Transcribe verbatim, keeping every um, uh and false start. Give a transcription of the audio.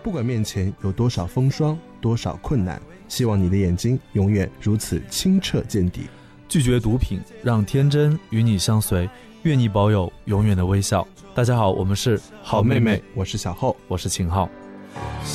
不管面前有多少风霜，多少困难，希望你的眼睛永远如此清澈见底。 拒绝毒品，让天真与你相随，愿你保有永远的微笑。大家好，我们是好妹妹，我是小厚， 我是秦昊。